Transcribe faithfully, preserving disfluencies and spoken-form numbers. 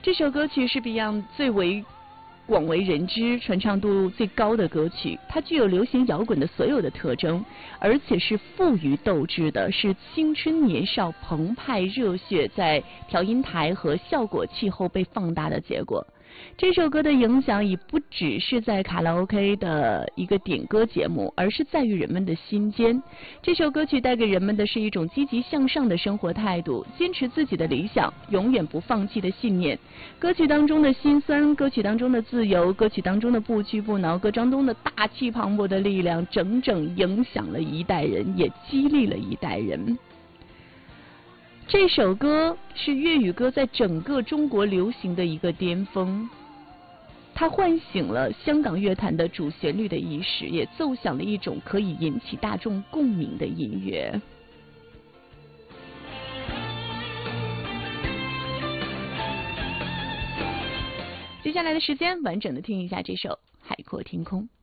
这首歌曲是 Beyond 最为广为人知、传唱度最高的歌曲，它具有流行摇滚的所有的特征，而且是富于斗志的，是青春年少澎湃热血在调音台和效果器后被放大的结果。这首歌的影响已不只是在卡拉 OK 的一个点歌节目，而是在于人们的心间。这首歌曲带给人们的是一种积极向上的生活态度，坚持自己的理想，永远不放弃的信念。歌曲当中的辛酸，歌曲当中的自由，歌曲当中的不屈不挠，歌当中的大气磅礴的力量，整整影响了一代人，也激励了一代人。这首歌是粤语歌在整个中国流行的一个巅峰，它唤醒了香港乐坛的主旋律的意识，也奏响了一种可以引起大众共鸣的音乐。接下来的时间，完整的听一下这首《海阔天空》。